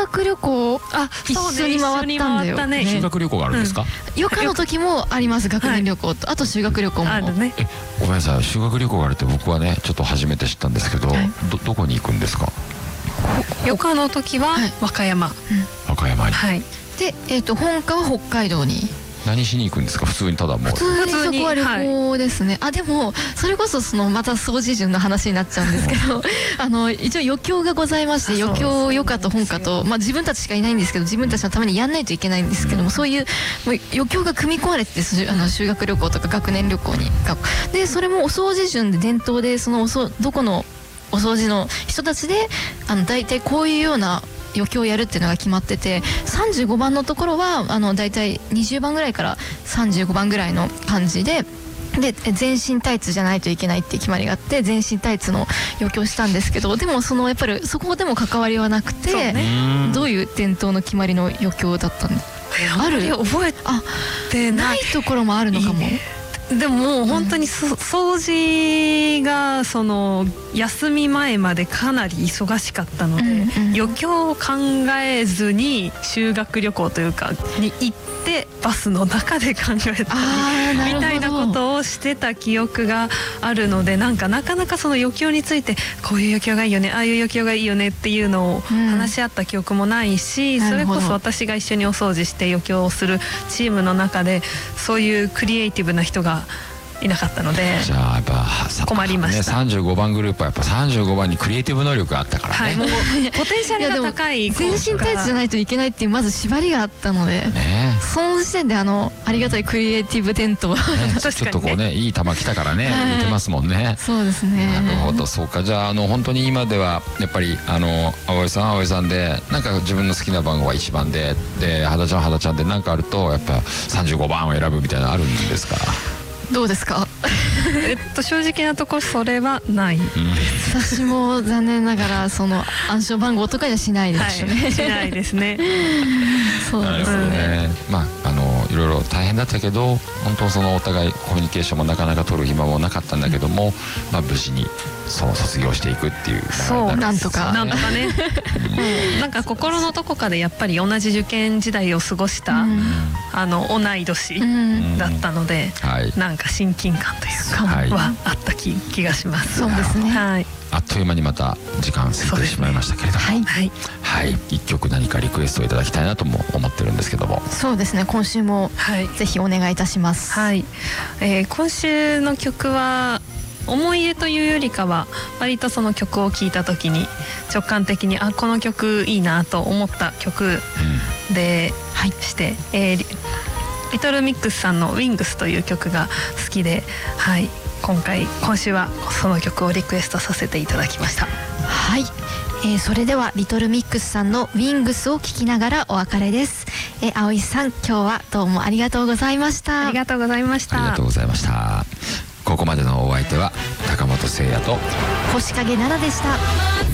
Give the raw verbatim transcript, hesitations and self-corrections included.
学旅行あ一緒に回ったんだよね。 修学旅行があるんですか？ 余暇の時もあります。学年旅行と、あと修学旅行もあるね。 え、ごめんなさい、修学旅行があるって僕はねちょっと初めて知ったんですけど、 はい、 どどこに行くんですか？ 余暇の時は和歌山、 和歌山に。 はい。 で、えー、と本科は北海道に。 何しに行くんですか？普通にただもう普通にそこは旅行ですね、はい、あでもそれこそそのまた総持順の話になっちゃうんですけどあの一応余興がございまして、余興余暇と本科と、まあ、自分たちしかいないんですけど、自分たちのためにやんないといけないんですけども、そういうもう余興が組み込まれてて、あの修学旅行とか学年旅行にで、それもお掃除順で伝統で、そのおそどこのお掃除の人たちであの大体こういうような余興をやるっていうのが決まってて、さんじゅうごばんのところはあの大体にじゅうばんぐらいからさんじゅうごばんぐらいの感じで、で全身タイツじゃないといけないっていう決まりがあって、全身タイツの余興したんですけど、でもそのやっぱりそこでも関わりはなくて、ね、どういう伝統の決まりの余興だったんです？ ある覚えてないところもあるのかも。いいね。 でももう本当にそ、うん、掃除がその休み前までかなり忙しかったので、うんうん、余興を考えずに修学旅行というかに行ってバスの中で考えたりみたいなことをしてた記憶があるので、なんかなかなかその余興についてこういう余興がいいよね、ああいう余興がいいよねっていうのを話し合った記憶もないし、うん、それこそ私が一緒にお掃除して余興をするチームの中でそういうクリエイティブな人がいなかったので、 じゃあやっぱ困りました、 ね、さんじゅうごばんグループはやっぱさんじゅうごばんにクリエイティブ能力があったからね、はい、 もうポテンシャルが高い全身タイツじゃないといけないっていうまず縛りがあったので、ね、その時点であのありがたいクリエイティブ伝統、ね、 ちょっとこうねいい球来たからね、はい、言ってますもんね。 そうですね。 なるほど、そうか。じゃああの本当に今ではやっぱりあの葵さん葵さんでなんか自分の好きな番号はいちばんで、で肌ちゃん肌ちゃんでなんかあるとやっぱさんじゅうごばんを選ぶみたいなのあるんですか？ どうですか？ えっと正直なところそれはないです、 うん、私も残念ながらその暗証番号とかにはしないですね、 はい、しないですねそうですね。 まああのいろいろ大変だったけど、本当そのお互いコミュニケーションもなかなか取る暇もなかったんだけども、まあ無事にその卒業していくっていう、 そうなんとかなんとかね、うん、なんか心のどこかでやっぱり同じ受験時代を過ごした、うん、あの同い年だったので、うんはい、なんか親近感というか、はい、はあった気、気がします。 そうですね、 はい、 あっという間にまた時間過ぎてしまいましたけれども、はい、はいはい、一曲何かリクエストをいただきたいなとも思ってるんですけども。 そうですね、今週もぜひお願いいたします。 はい、えー、今週の曲は思い出というよりかは割とその曲を聴いた時に直感的にあこの曲いいなと思った曲で、うん、はい、して、えー、リトルミックスさんの「ウィングス」という曲が好きで、はい、今回今週はその曲をリクエストさせていただきました。 はい、えー、それではリトルミックスさんの「ウィングス」を聴きながらお別れです。えー、葵さん、今日はどうもありがとうございました。 ありがとうございました。 ありがとうございました。ここまでのお相手は高本誠也と星影奈々でした。